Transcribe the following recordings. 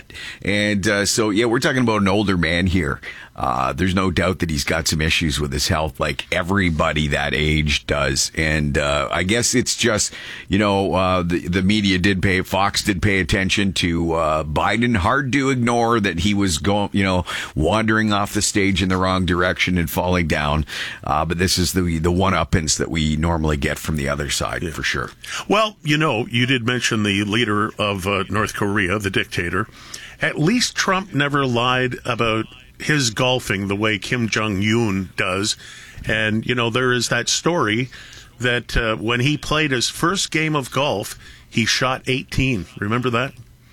that. And so, yeah, we're talking about an older man here. There's no doubt that he's got some issues with his health, like everybody that age does. And I guess it's just, the media Fox did pay attention to Biden. Hard to ignore that he was going, wandering off the stage in the wrong direction and falling down. But this is the one-uppance that we normally get from the other side, for sure. Well, you did mention the leader of North Korea, the dictator. At least Trump never lied about his golfing the way Kim Jong-un does. And, there is that story that when he played his first game of golf, he shot 18. Remember that?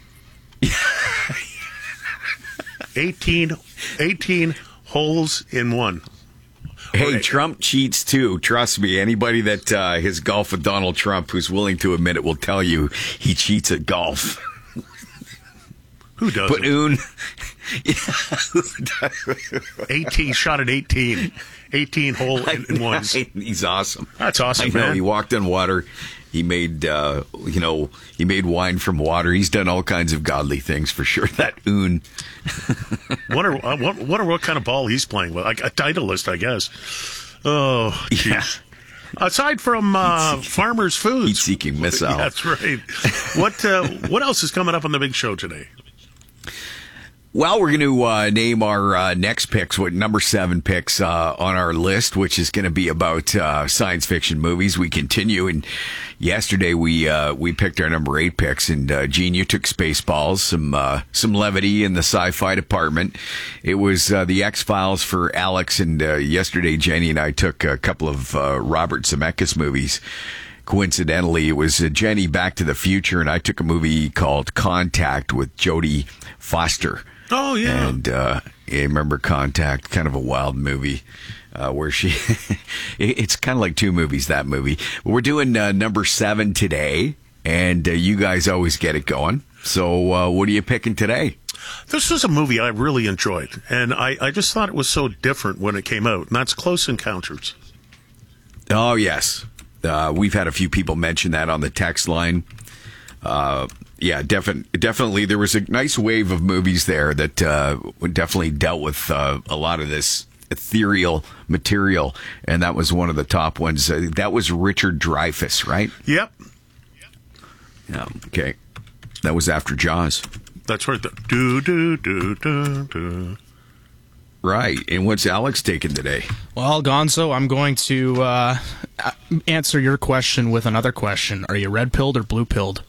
18 holes in one. Hey, Trump cheats too. Trust me. Anybody that has golfed with Donald Trump who's willing to admit it will tell you he cheats at golf. Who doesn't? But Un, 18 shot at 18 hole in one. He's awesome. That's awesome, I know. man. He walked on water. He made, he made wine from water. He's done all kinds of godly things for sure. That Un. Wonder what kind of ball he's playing with. Like a Titleist, I guess. Oh, geez. Yeah. Aside from Farmers Foods, heat-seeking missile. Yeah, that's right. What else is coming up on the big show today? Well, we're going to name our next picks, number 7 picks on our list, which is going to be about science fiction movies. We continue, and yesterday we picked our number 8 picks, and Gene, you took Spaceballs, some levity in the sci-fi department. It was the X-Files for Alex, and yesterday Jenny and I took a couple of Robert Zemeckis movies. Coincidentally, it was Jenny Back to the Future, and I took a movie called Contact with Jodie Foster. Oh, yeah. And I remember Contact, kind of a wild movie where she... it's kind of like 2 movies, that movie. But we're doing number 7 today, and you guys always get it going. So what are you picking today? This was a movie I really enjoyed, and I just thought it was so different when it came out, and that's Close Encounters. Oh, yes. We've had a few people mention that on the text line. Yeah, definitely. There was a nice wave of movies there that definitely dealt with a lot of this ethereal material, and that was one of the top ones. That was Richard Dreyfuss, right? Yep. Yeah. Okay. That was after Jaws. That's right. Do do do do do. Right. And what's Alex taking today? Well, Gonzo, I'm going to answer your question with another question. Are you red-pilled or blue-pilled?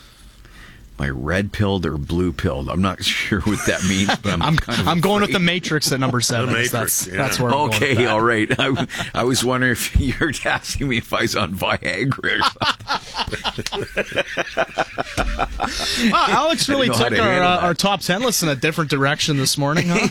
My red-pilled or blue-pilled? I'm not sure what that means, but I'm going with The Matrix at number 7. The Matrix, that's where I'm going with that. All right. I was wondering if you're asking me if I was on Viagra or something. Alex really took our top 10 list in a different direction this morning, huh?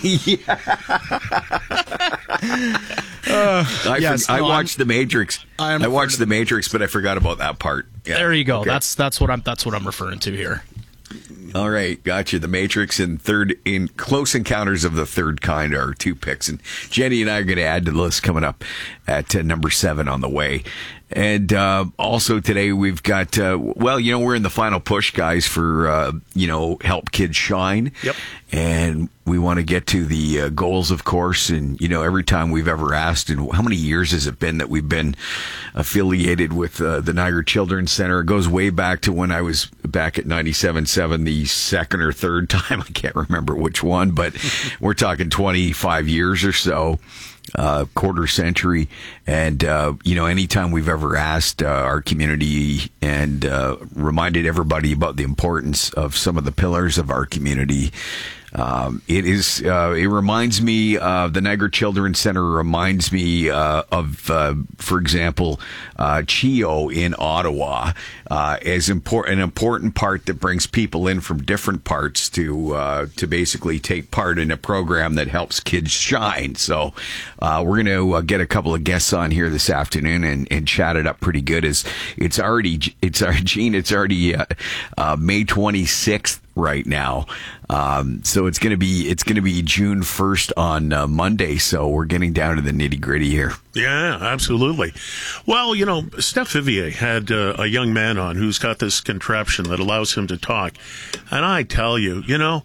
I watched The Matrix. I watched The Matrix, but I forgot about that part. Yeah. There you go. Okay. That's what I'm referring to here. All right, gotcha. The Matrix and Close Encounters of the Third Kind are 2 picks, and Jenny and I are going to add to the list coming up at number 7 on the way. And also today we've got, we're in the final push, guys, for, Help Kids Shine. Yep. And we want to get to the goals, of course. And, every time we've ever asked, and how many years has it been that we've been affiliated with the Niagara Children's Center? It goes way back to when I was back at 97.7, the second or third time. I can't remember which one, but we're talking 25 years or so. Quarter century, and anytime we've ever asked our community and reminded everybody about the importance of some of the pillars of our community, it reminds me, the Niagara Children's Center reminds me of, for example, CHEO in Ottawa, as an important part that brings people in from different parts to basically take part in a program that helps kids shine. So we're going to get a couple of guests on here this afternoon and chat it up pretty good. It's already May 26th right now. So it's going to be June 1st on Monday. So we're getting down to the nitty gritty here. Yeah, absolutely. Well, Steph Vivier had a young man on who's got this contraption that allows him to talk. And I tell you,